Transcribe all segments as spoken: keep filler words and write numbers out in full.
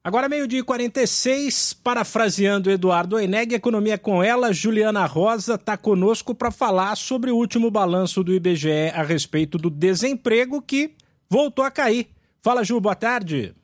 Agora meio-dia e quarenta e seis, parafraseando Eduardo Oineg, Economia com ela, Juliana Rosa está conosco para falar sobre o último balanço do I B G E a respeito do desemprego que voltou a cair. Fala, Ju, boa tarde.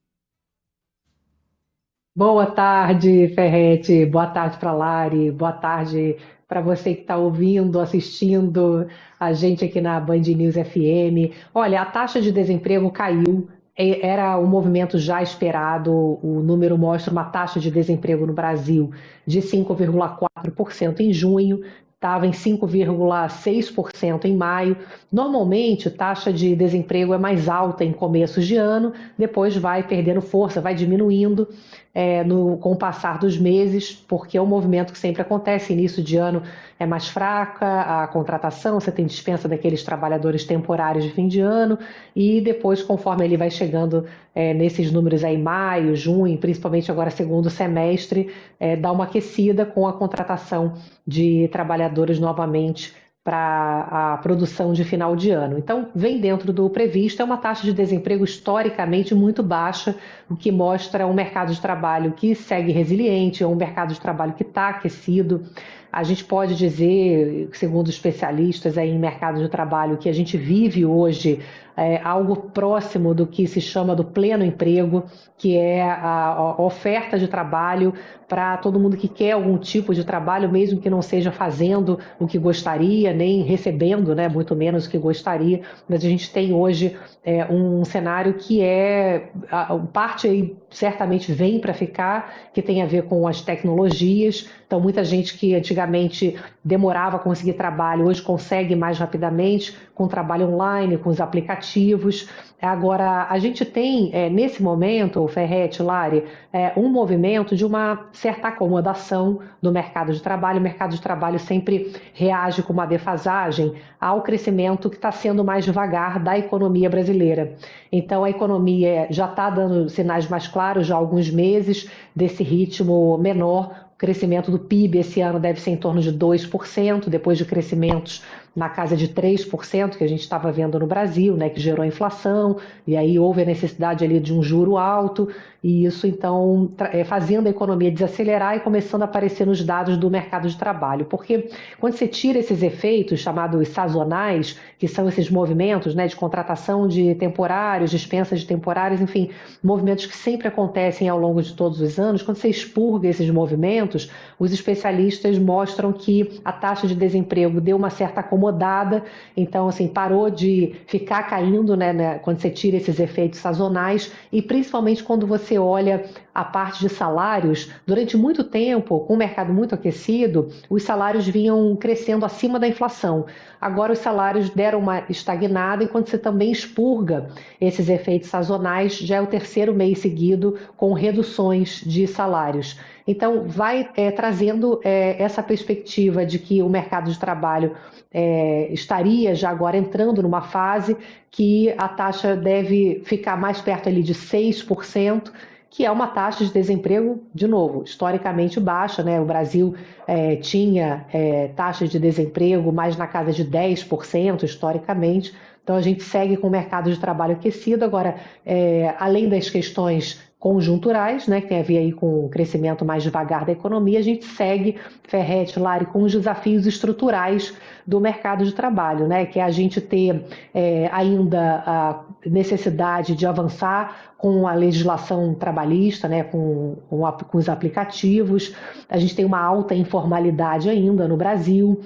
Boa tarde, Ferrete. Boa tarde para Lari. Boa tarde para você que está ouvindo, assistindo a gente aqui na Band News F M. Olha, a taxa de desemprego caiu. E- Era um movimento já esperado. O número mostra uma taxa de desemprego no Brasil de cinco vírgula quatro por cento em junho. Estava em cinco vírgula seis por cento em maio. Normalmente, a taxa de desemprego é mais alta em começos de ano, depois vai perdendo força, vai diminuindo é, no, com o passar dos meses, porque é um movimento que sempre acontece. Início de ano é mais fraca a contratação, você tem dispensa daqueles trabalhadores temporários de fim de ano, e depois, conforme ele vai chegando é, nesses números aí, maio, junho, principalmente agora segundo semestre, é, dá uma aquecida com a contratação de trabalhadores novamente para a produção de final de ano. Então, vem dentro do previsto, é uma taxa de desemprego historicamente muito baixa, o que mostra um mercado de trabalho que segue resiliente, é um mercado de trabalho que está aquecido. A gente pode dizer, segundo especialistas aí em mercado de trabalho, que a gente vive hoje é, algo próximo do que se chama do pleno emprego, que é a, a oferta de trabalho para todo mundo que quer algum tipo de trabalho, mesmo que não seja fazendo o que gostaria, nem recebendo, né, muito menos o que gostaria, mas a gente tem hoje é, um cenário que é, a, parte aí certamente vem para ficar, que tem a ver com as tecnologias. Então, muita gente que antigamente demorava a conseguir trabalho, hoje consegue mais rapidamente, com trabalho online, com os aplicativos. Agora, a gente tem, é, nesse momento, Ferrete, Lari, é, um movimento de uma certa acomodação do mercado de trabalho. O mercado de trabalho sempre reage com uma defasagem ao crescimento que está sendo mais devagar da economia brasileira. Então, a economia já está dando sinais mais claros já há alguns meses desse ritmo menor. O crescimento do P I B esse ano deve ser em torno de dois por cento, depois de crescimentos na casa de três por cento que a gente estava vendo no Brasil, né, que gerou a inflação, e aí houve a necessidade ali de um juro alto, e isso então é, fazendo a economia desacelerar e começando a aparecer nos dados do mercado de trabalho. Porque quando você tira esses efeitos chamados sazonais, que são esses movimentos, né, de contratação de temporários, dispensas de temporários, enfim, movimentos que sempre acontecem ao longo de todos os anos, quando você expurga esses movimentos, os especialistas mostram que a taxa de desemprego deu uma certa acomodada, então assim, parou de ficar caindo, né, né, quando você tira esses efeitos sazonais, e principalmente quando você olha a parte de salários. Durante muito tempo, com o mercado muito aquecido, os salários vinham crescendo acima da inflação. Agora os salários deram uma estagnada, enquanto você também expurga esses efeitos sazonais, já é o terceiro mês seguido com reduções de salários. Então, vai é, trazendo é, essa perspectiva de que o mercado de trabalho é, estaria já agora entrando numa fase que a taxa deve ficar mais perto ali de seis por cento, que é uma taxa de desemprego, de novo, historicamente baixa, né? O Brasil é, tinha é, taxas de desemprego mais na casa de dez por cento historicamente, então a gente segue com o mercado de trabalho aquecido. Agora, é, além das questões conjunturais, né, que tem a ver aí com o crescimento mais devagar da economia, a gente segue, Ferrete, Lari, com os desafios estruturais do mercado de trabalho, né, que é a gente ter é, ainda a necessidade de avançar com a legislação trabalhista, né, com, com, a, com os aplicativos. A gente tem uma alta informalidade ainda no Brasil,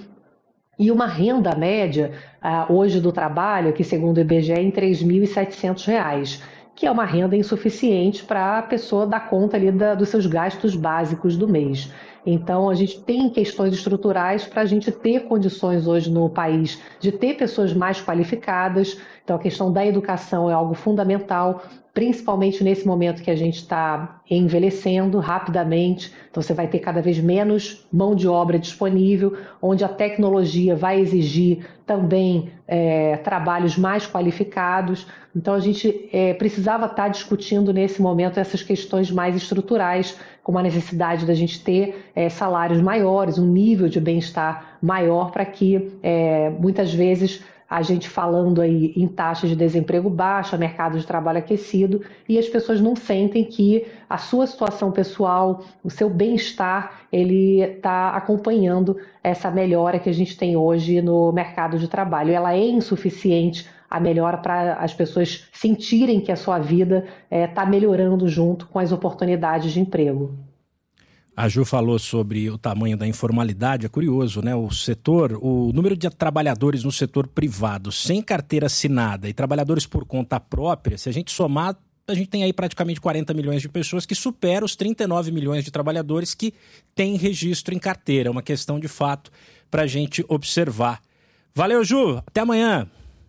e uma renda média ah, hoje do trabalho, que segundo o I B G E, é em três mil e setecentos reais, que é uma renda insuficiente para a pessoa dar conta ali da, dos seus gastos básicos do mês. Então, a gente tem questões estruturais para a gente ter condições hoje no país de ter pessoas mais qualificadas. Então, a questão da educação é algo fundamental, principalmente nesse momento que a gente está envelhecendo rapidamente. Então, você vai ter cada vez menos mão de obra disponível, onde a tecnologia vai exigir também é, trabalhos mais qualificados. Então, a gente é, precisava estar discutindo nesse momento essas questões mais estruturais, como a necessidade da gente ter é, salários maiores, um nível de bem-estar maior, para que é, muitas vezes a gente falando aí em taxa de desemprego baixa, mercado de trabalho aquecido, e as pessoas não sentem que a sua situação pessoal, o seu bem-estar, ele está acompanhando essa melhora que a gente tem hoje no mercado de trabalho. Ela é insuficiente, a melhora, para as pessoas sentirem que a sua vida está é, melhorando junto com as oportunidades de emprego. A Ju falou sobre o tamanho da informalidade, é curioso, né? O setor, o número de trabalhadores no setor privado sem carteira assinada e trabalhadores por conta própria, se a gente somar, a gente tem aí praticamente quarenta milhões de pessoas, que supera os trinta e nove milhões de trabalhadores que têm registro em carteira. É uma questão de fato para a gente observar. Valeu, Ju. Até amanhã.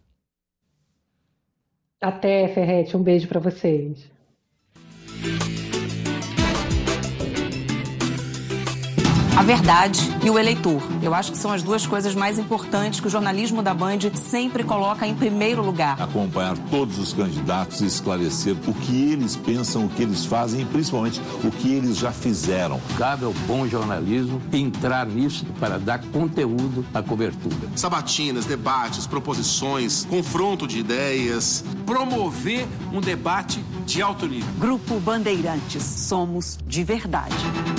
Até, Ferretti. Um beijo para vocês. A verdade e o eleitor. Eu acho que são as duas coisas mais importantes que o jornalismo da Band sempre coloca em primeiro lugar. Acompanhar todos os candidatos e esclarecer o que eles pensam, o que eles fazem e principalmente o que eles já fizeram. Cabe ao bom jornalismo entrar nisso para dar conteúdo à cobertura. Sabatinas, debates, proposições, confronto de ideias. Promover um debate de alto nível. Grupo Bandeirantes. Somos de verdade.